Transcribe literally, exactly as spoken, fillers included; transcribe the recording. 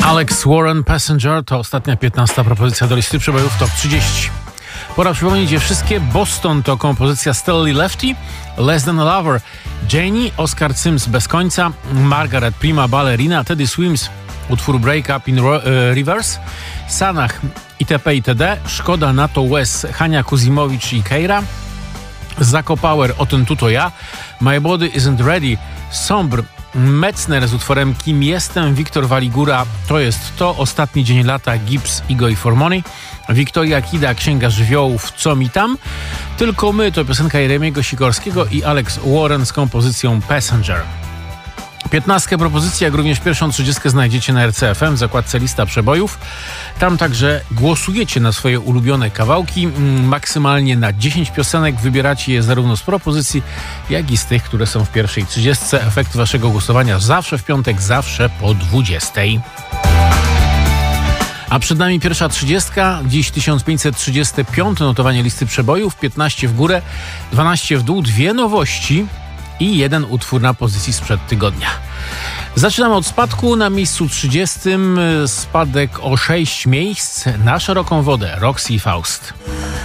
Alex Warren, Passenger to ostatnia piętnasta propozycja do listy przebojów Top trzydzieści. Pora przypomnieć je wszystkie. Boston to kompozycja Stelly Lefty, Less Than a Lover, Janie, Oscar Sims Bez końca, Margaret Prima Ballerina, Teddy Swims utwór Break Up in Ro- e, Reverse, Sanach itp. itd. Szkoda na to Wes, Hania Kuzimowicz i Keira, Zako Power, O ten tu to ja, My Body Isn't Ready, Sombre, Metzner z utworem Kim jestem, Wiktor Waligura, To jest to, Ostatni dzień lata, Gibbs, Igo i For Money, Wiktoria Kida, Księga żywiołów, Co mi tam, Tylko my to piosenka Jeremiego Sikorskiego i Alex Warren z kompozycją Passenger. Piętnastkę propozycji, jak również pierwszą trzydziestkę znajdziecie na R C F M w zakładce Lista Przebojów. Tam także głosujecie na swoje ulubione kawałki. Maksymalnie na dziesięć piosenek wybieracie je zarówno z propozycji, jak i z tych, które są w pierwszej trzydziestce. Efekt waszego głosowania zawsze w piątek, zawsze po dwudziestej. A przed nami pierwsza trzydziestka, dziś tysiąc pięćset trzydzieste piąte notowanie Listy Przebojów, piętnaście w górę, dwanaście w dół, dwie nowości i jeden utwór na pozycji sprzed tygodnia. Zaczynamy od spadku. Na miejscu trzydziestym spadek o sześć miejsc. Na szeroką wodę Roxy i Faust.